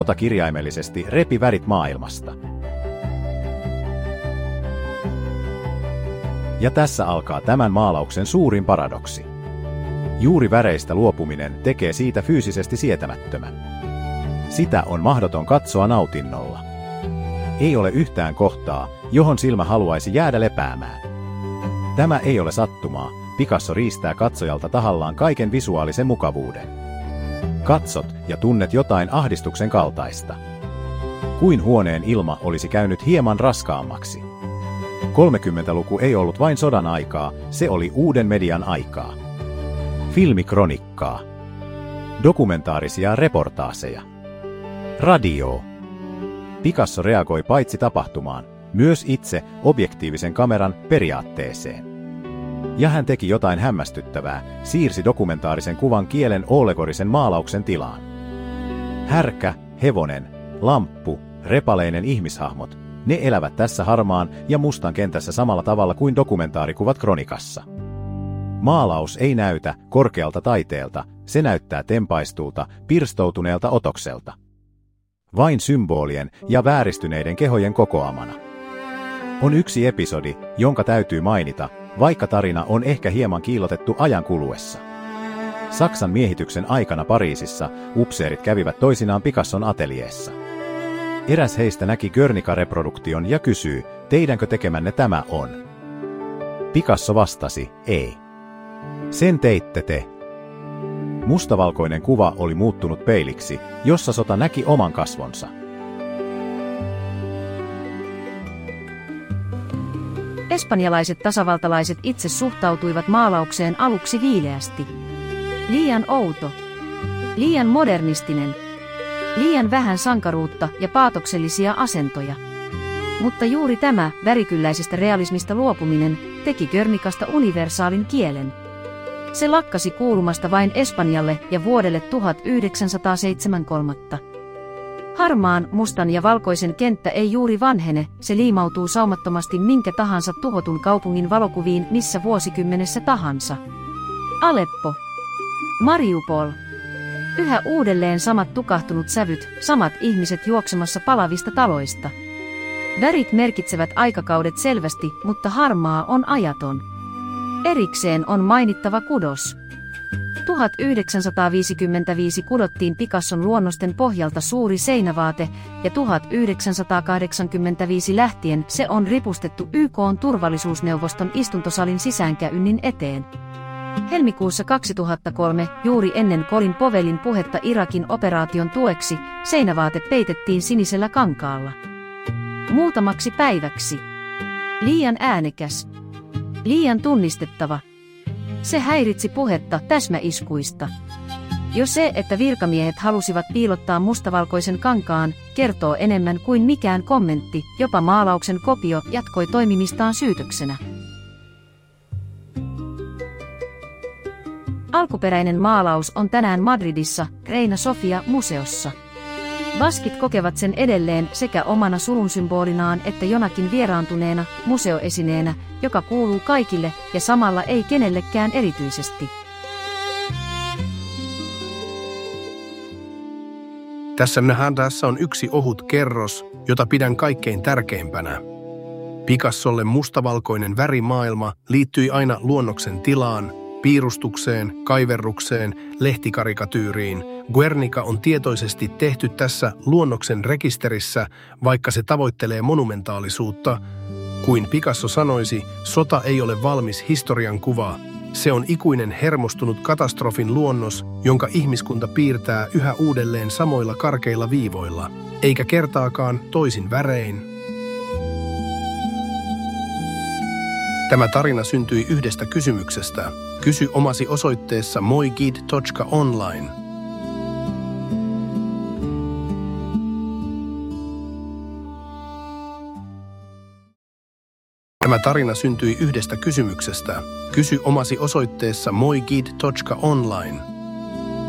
sota kirjaimellisesti repi värit maailmasta. Ja tässä alkaa tämän maalauksen suurin paradoksi. Juuri väreistä luopuminen tekee siitä fyysisesti sietämättömän. Sitä on mahdoton katsoa nautinnolla. Ei ole yhtään kohtaa, johon silmä haluaisi jäädä lepäämään. Tämä ei ole sattumaa, Picasso riistää katsojalta tahallaan kaiken visuaalisen mukavuuden. Katsot ja tunnet jotain ahdistuksen kaltaista. Kuin huoneen ilma olisi käynyt hieman raskaammaksi. 30-luku ei ollut vain sodan aikaa, se oli uuden median aikaa. Filmikronikkaa. Dokumentaarisia reportaaseja. Radio. Picasso reagoi paitsi tapahtumaan, myös itse objektiivisen kameran periaatteeseen. Ja hän teki jotain hämmästyttävää, siirsi dokumentaarisen kuvan kielen allegorisen maalauksen tilaan. Härkä, hevonen, lamppu, repaleinen ihmishahmot, ne elävät tässä harmaan ja mustan kentässä samalla tavalla kuin dokumentaarikuvat kronikassa. Maalaus ei näytä korkealta taiteelta, se näyttää tempaistulta, pirstoutuneelta otokselta. Vain symbolien ja vääristyneiden kehojen kokoamana. On yksi episodi, jonka täytyy mainita, vaikka tarina on ehkä hieman kiillotettu ajan kuluessa. Saksan miehityksen aikana Pariisissa upseerit kävivät toisinaan Picasson ateljeessa. Eräs heistä näki Guernica-reproduktion ja kysyy, teidänkö tekemänne tämä on? Picasso vastasi, ei. Sen teitte te. Mustavalkoinen kuva oli muuttunut peiliksi, jossa sota näki oman kasvonsa. Espanjalaiset tasavaltalaiset itse suhtautuivat maalaukseen aluksi viileästi. Liian outo. Liian modernistinen. Liian vähän sankaruutta ja paatoksellisia asentoja. Mutta juuri tämä värikylläisestä realismista luopuminen teki Guernicasta universaalin kielen. Se lakkasi kuulumasta vain Espanjalle ja vuodelle 1973. Harmaan, mustan ja valkoisen kenttä ei juuri vanhene, se liimautuu saumattomasti minkä tahansa tuhotun kaupungin valokuviin missä vuosikymmenessä tahansa. Aleppo. Mariupol. Yhä uudelleen samat tukahtunut sävyt, samat ihmiset juoksemassa palavista taloista. Värit merkitsevät aikakaudet selvästi, mutta harmaa on ajaton. Erikseen on mainittava kudos. 1955 kudottiin Picasson luonnosten pohjalta suuri seinävaate ja 1985 lähtien se on ripustettu YK:n turvallisuusneuvoston istuntosalin sisäänkäynnin eteen. Helmikuussa 2003, juuri ennen Colin Powellin puhetta Irakin operaation tueksi, seinävaate peitettiin sinisellä kankaalla. Muutamaksi päiväksi. Liian äänekäs. Liian tunnistettava. Se häiritsi puhetta täsmäiskuista. Jo se, että virkamiehet halusivat piilottaa mustavalkoisen kankaan, kertoo enemmän kuin mikään kommentti, jopa maalauksen kopio jatkoi toimimistaan syytöksenä. Alkuperäinen maalaus on tänään Madridissa, Reina Sofia-museossa. Baskit kokevat sen edelleen sekä omana surun symbolinaan että jonakin vieraantuneena museoesineenä, joka kuuluu kaikille ja samalla ei kenellekään erityisesti. Tässä on yksi ohut kerros, jota pidän kaikkein tärkeimpänä. Picassolle mustavalkoinen värimaailma liittyi aina luonnoksen tilaan, piirustukseen, kaiverrukseen, lehtikarikatyyriin. Guernica on tietoisesti tehty tässä luonnoksen rekisterissä, vaikka se tavoittelee monumentaalisuutta. Kuin Picasso sanoisi, sota ei ole valmis historian kuva. Se on ikuinen hermostunut katastrofin luonnos, jonka ihmiskunta piirtää yhä uudelleen samoilla karkeilla viivoilla, eikä kertaakaan toisin värein. Tämä tarina syntyi yhdestä kysymyksestä. Kysy omasi osoitteessa moigid.online. Tämä tarina syntyi yhdestä kysymyksestä. Kysy omasi osoitteessa moigid.online.